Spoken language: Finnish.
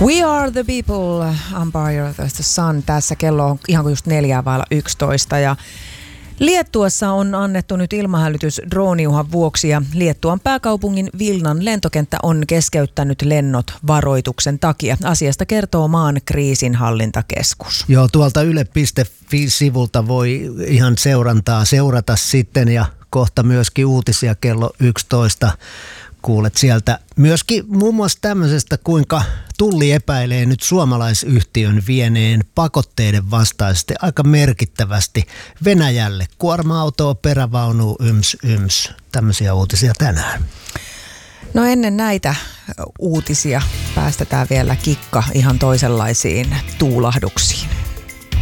We are the people, Empire of the Sun. Tässä kello on ihan kuin just 4:11 ja Liettuassa on annettu nyt ilmahälytys drooniuhan vuoksi ja Liettuan pääkaupungin Vilnan lentokenttä on keskeyttänyt lennot varoituksen takia. Asiasta kertoo maan kriisinhallintakeskus. Joo, tuolta yle.fi-sivulta voi ihan seurata sitten ja kohta myöskin uutisia kello 11. Kuulet sieltä myöskin muun muassa tämmöisestä, kuinka Tulli epäilee nyt suomalaisyhtiön vieneen pakotteiden vastaisesti aika merkittävästi Venäjälle. Kuorma-autoa, perävaunua, yms. Tämmöisiä uutisia tänään. No ennen näitä uutisia päästetään vielä kikka ihan toisenlaisiin tuulahduksiin.